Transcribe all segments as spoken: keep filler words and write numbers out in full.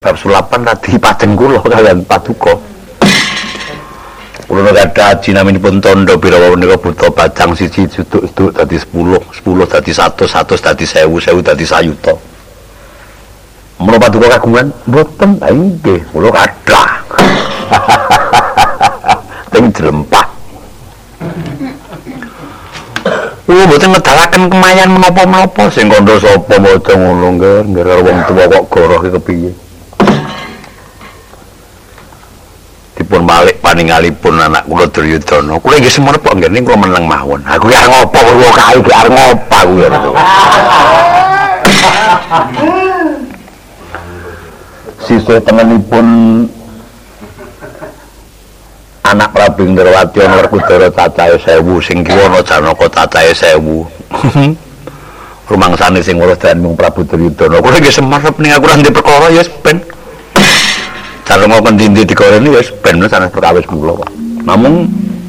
bab sulapan tadi pajeng kula kalian paduka. Kula gadah haji naminipun tondo birawa menika buta bajang siji juduk-juduk dadi sepuluh, sepuluh dadi seratus, seratus dadi seribu, seribu dadi sayuta. Menapa paduka kagungan? Mboten, ha nggih, kula gadah. Teng Jlempah. Oh, mboten ngedalaken kemayan menapa-menapa sing kandha sapa maca ngono nggih, nggih karo wong tuwa kok goroh iki kepiye. Dipun balik paningalipun anak kula Duryudana. Kula nggih semenep kok nggih kula meneng mawon. Aku ki arep ngopo kula kae ki arep ngopo aku ya. Sisih tengenipun anak Prabu Indrawati ana Werkudara cacahe sewu sing kiwa ana Janaka cacahe sewu. Rumangsane sing ngurus danung Prabu Duryudana. Kula nggih semenep ning aku ora ndek perkara ya ben. Kalau mau kendindi di korea ini, ya sebenarnya sanes perkawis kula Pak. Namun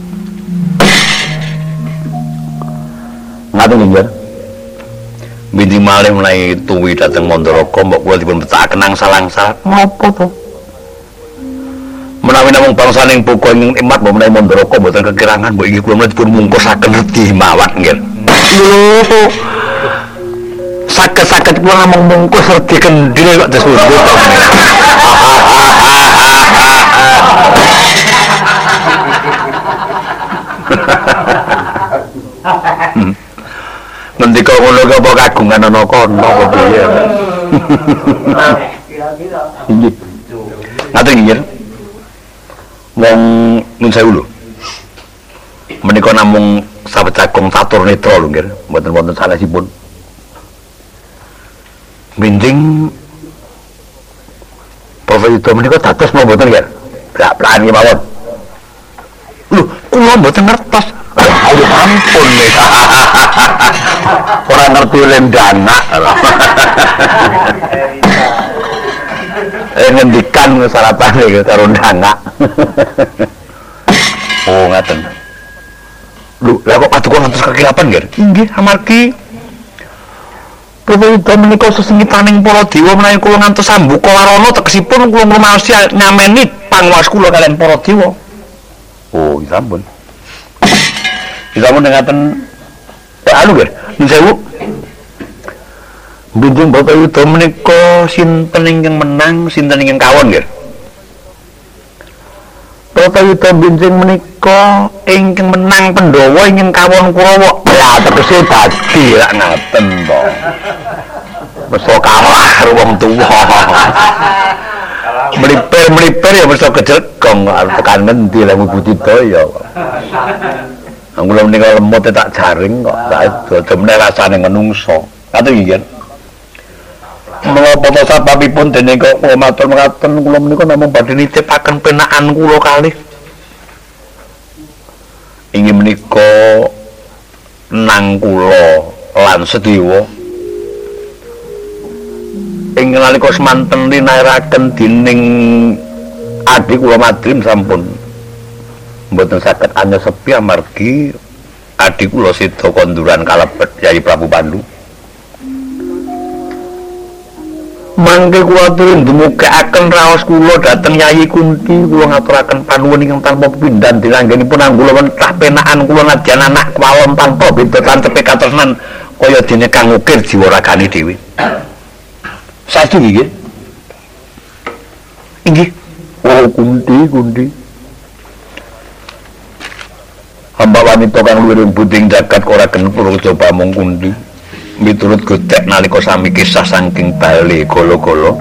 ngaten nggih. Binti malih mulai tuwi dhateng Mandaraka, mbok kula dipun petakaken angsal-angsal. Napa to? Menawi namung bangsaning Buka ing Imat mbok menawi Mandaraka mboten kekirangan, mbok inggih kula dipun mungkusaken redi mawat nggih. Lho. Saged-saged kula namung mungkus redi kendhil kok disundut to. Ngendika ngono ki apa kagungan ana kono apa piye? Nggih. Ngaten nggih. Wong nun sewu lho. Menika namung sawetagong catur netra lho nggih, mboten wonten sanesipun. Minding Profesor menika dados mboten nggih. Blak-blakan nggih mawon. Lho, kula mboten ngertos. Ayo ampun nih. Ora ngerti lendana. Eh ngendikan sarapan iki karo ndana. Oh, ngaten. Lho, lha kok paduka ngantos kekilapan nggih? Nggih, amargi Profesor menika sesengitaning para dewa menawi kula ngantos sambuka warana tegesipun kula ngrumaosi nyameni panguwas kula kaliyan para dewa. Oh, sampun. Sampun ngaten anu nggih, nun sewu. Benjing Bapak Yuda menika sinten ingkang menang, sinten ingkang kawon nggih. Bapak Yuda benjing menika ingkang menang Pandhawa ingkang kawon Kurawa. Ya tegese dadi lak ngaten to. Mesti kalah wong tuwa. Mlipir-mlipir ya mesti kejegong tekan ngendi lek Budidaya. Anggulo menika lemut tak jaring kok, tak demene rasane menungso. Ngaten nggih. Menapa to sababipun dene kok kula matur mekaten kula menika namung badhe nitipaken penakan kula kalih. Inggih menika nang kula lan sedewa ing nalika semanten linaraken dening adik kula Madrim sampun mboten saged anya sepi amargi adik kula seda konduran kalebet Yai Prabu Pandu. Mangke kula aturi ndumukaken raos kula dhateng Yayi Kunti kula ngaturaken panuwun ingkang tanpa pindhan dilanggenipun anggula mentah penakan kula nadyan anak kawon tanpa beda tantepe katresnan kaya dene kang ukir jiwa ragane dhewe. Saiki nggih. Inggih. Oh Kunti, Kunti. Hamba wanita kang luwiring buding jagat ora genpur coba mung Kunti. Miturut gotek nalika sami kisah saking Bali golo-golo.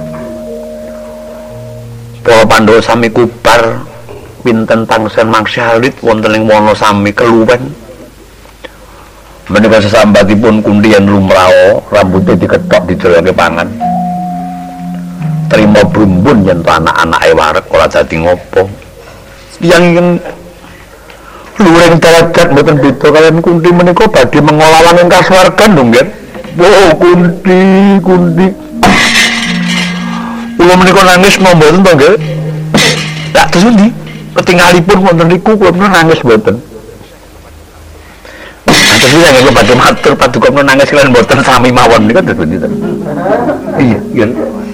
Para Pandhawa sami kubar pinten tangsen mangsalit wonten ing wana sami keluwen. Menika sesambatipun Kunti yen lumrao rambute diketok dideleke pangan. Terima brumbun yen anak-anake wareg ora dadi ngopo. Yang ingkang luring derajat mboten beda kaliyan Kunti menika badhe mengolawan ing kasuwargan lho nggih. Oh Kunti, Kunti. Kula menika nangis mboten to nggih. Lah terus endi? Ketingalipun wonten niku kula nangis mboten. Terus yen kula badhe matur paduka nangis kaliyan mboten sami mawon niku terus endi to? Iya, iya.